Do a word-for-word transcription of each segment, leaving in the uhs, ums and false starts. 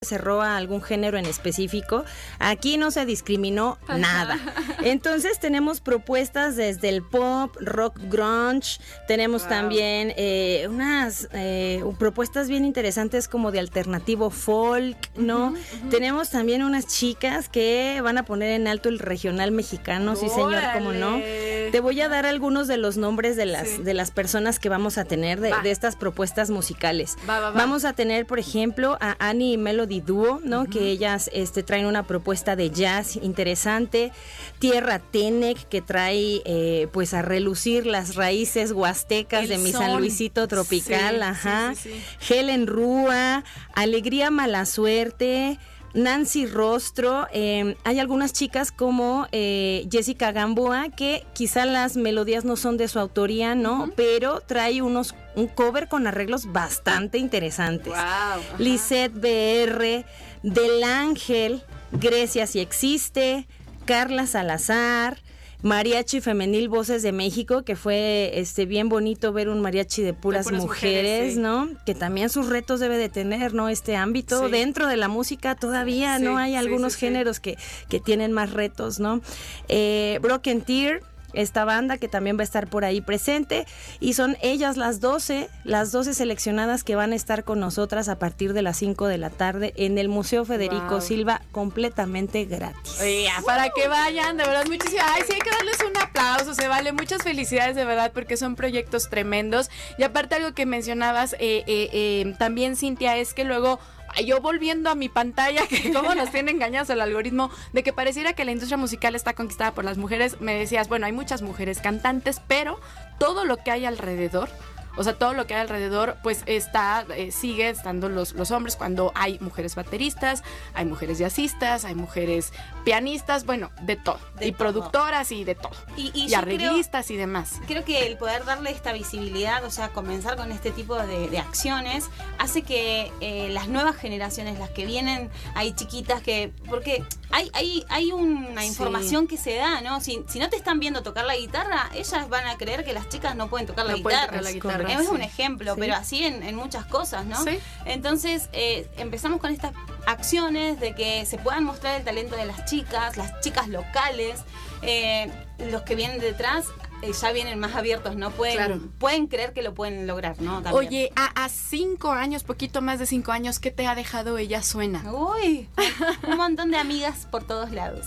cerró a algún género en específico. Aquí no se discriminó nada. Entonces tenemos propuestas desde el pop, rock, grunge. Tenemos wow. también eh, unas eh, propuestas bien interesantes como de alternativo folk, ¿no? Uh-huh, uh-huh. Tenemos también unas chicas que van a poner en alto el regional mexicano, sí señor, cómo no. Te voy a dar algunos de los nombres de las sí. de las personas que vamos a tener de, de estas propuestas musicales. Va, va, va. Vamos a tener, por ejemplo, a Annie y Melody Duo, ¿no? Uh-huh. Que ellas este, traen una propuesta de jazz interesante. Tierra Tenec, que trae eh, pues a relucir las raíces huastecas el de mi son. San Luisito tropical, sí, ajá. Sí, sí, sí. Helen Rúa, Alegría Mala Suerte, Nancy Rostro, eh, hay algunas chicas como eh, Jessica Gamboa, que quizá las melodías no son de su autoría, ¿no? Uh-huh. Pero trae unos un cover con arreglos bastante interesantes. Wow, Lisette B R, Del Ángel, Grecia Si Existe, Carla Salazar, Mariachi Femenil Voces de México, que fue este bien bonito ver un mariachi de puras, de puras mujeres, mujeres sí. ¿no? Que también sus retos debe de tener, ¿no? Este ámbito sí. dentro de la música todavía, sí, ¿no? Hay sí, algunos sí, géneros sí. que, que tienen más retos, ¿no? Eh, Broken Tear, esta banda que también va a estar por ahí presente, y son ellas las doce, las doce seleccionadas que van a estar con nosotras a partir de las cinco de la tarde en el Museo Federico wow. Silva, completamente gratis. Oye, para uh. que vayan, de verdad, muchísimas, ay, sí hay que darles un aplauso, se vale, muchas felicidades de verdad, porque son proyectos tremendos, y aparte algo que mencionabas eh, eh, eh, también, Cintia, es que luego yo volviendo a mi pantalla, que cómo nos tiene engañados el algoritmo, de que pareciera que la industria musical está conquistada por las mujeres, me decías, bueno, hay muchas mujeres cantantes, pero todo lo que hay alrededor, o sea, todo lo que hay alrededor, pues está, eh, sigue estando los, los hombres, cuando hay mujeres bateristas, hay mujeres jazzistas, hay mujeres pianistas, bueno, de todo, de y todo. Productoras y de todo, y, y, y arreglistas creo, y demás. Creo que el poder darle esta visibilidad, o sea, comenzar con este tipo de, de acciones, hace que eh, las nuevas generaciones, las que vienen ahí chiquitas, que porque hay, hay, hay una información sí. que se da, ¿no? Si, si no te están viendo tocar la guitarra, ellas van a creer que las chicas no pueden tocar la, no guitarra. Tocar la guitarra. Es un ejemplo, sí. pero así en, en muchas cosas, ¿no? Sí. Entonces, eh, empezamos con estas acciones de que se puedan mostrar el talento de las chicas, las chicas locales, eh, los que vienen detrás eh, ya vienen más abiertos, ¿no? Pueden, claro. pueden creer que lo pueden lograr, ¿no? También. Oye, a, a cinco años, poquito más de cinco años, ¿qué te ha dejado Ella Suena? Uy, un montón de amigas por todos lados.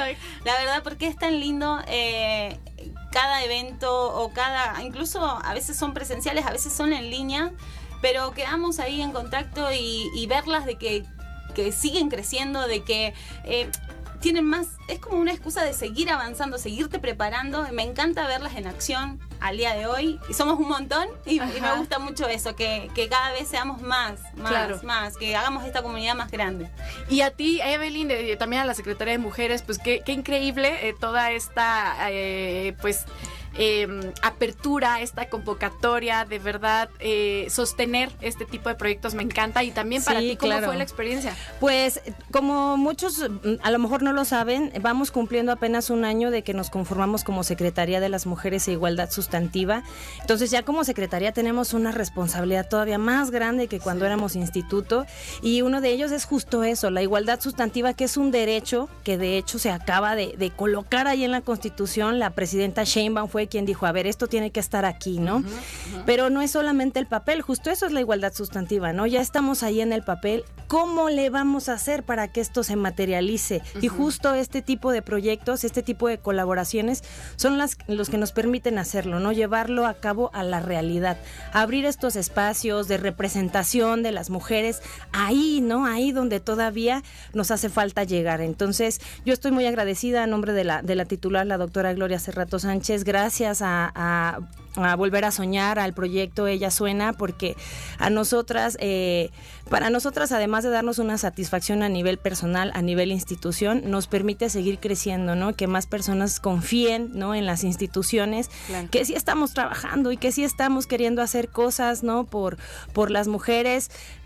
La verdad, porque es tan lindo eh, cada evento o cada, incluso a veces son presenciales, a veces son en línea, pero quedamos ahí en contacto y, y verlas de que, que siguen creciendo, de que eh, tienen más, es como una excusa de seguir avanzando, seguirte preparando. Me encanta verlas en acción al día de hoy, y somos un montón, y, y me gusta mucho eso, que, que cada vez seamos más, más, claro. más, que hagamos esta comunidad más grande. Y a ti, Evelyn, eh, también a la Secretaría de Mujeres, pues qué, qué increíble eh, toda esta, eh, pues... Eh, apertura, esta convocatoria, de verdad, eh, sostener este tipo de proyectos me encanta. Y también para sí, ti, ¿cómo claro. fue la experiencia? Pues, como muchos a lo mejor no lo saben, vamos cumpliendo apenas un año de que nos conformamos como Secretaría de las Mujeres e Igualdad Sustantiva. Entonces ya como Secretaría tenemos una responsabilidad todavía más grande que cuando sí. éramos instituto, y uno de ellos es justo eso, la igualdad sustantiva, que es un derecho que de hecho se acaba de, de colocar ahí en la Constitución. La presidenta Sheinbaum fue quien dijo, a ver, esto tiene que estar aquí, ¿no? Uh-huh, uh-huh. Pero no es solamente el papel, justo eso es la igualdad sustantiva, ¿no? Ya estamos ahí en el papel, ¿cómo le vamos a hacer para que esto se materialice? Uh-huh. Y justo este tipo de proyectos, este tipo de colaboraciones son las, los que nos permiten hacerlo, ¿no? Llevarlo a cabo a la realidad, abrir estos espacios de representación de las mujeres, ahí, ¿no? Ahí donde todavía nos hace falta llegar. Entonces, yo estoy muy agradecida a nombre de la, de la titular, la doctora Gloria Cerrato Sánchez, gracias Gracias a, a, a Volver a Soñar, al proyecto Ella Suena, porque a nosotras, eh, para nosotras, además de darnos una satisfacción a nivel personal, a nivel institución, nos permite seguir creciendo, ¿no? Que más personas confíen, ¿no? En las instituciones, claro. que sí estamos trabajando y que sí estamos queriendo hacer cosas, ¿no? Por, por las mujeres.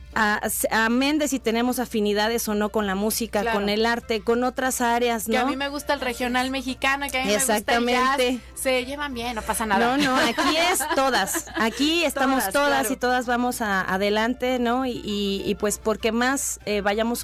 Amén de si tenemos afinidades o no con la música, claro. con el arte, con otras áreas, ¿no? Que a mí me gusta el regional mexicano, que a mí Exactamente. me gusta el jazz. Se llevan bien, no pasa nada. No, no, aquí es todas. Aquí estamos todas, todas claro. y todas vamos a, adelante, ¿no? Y, y, y pues porque más eh, vayamos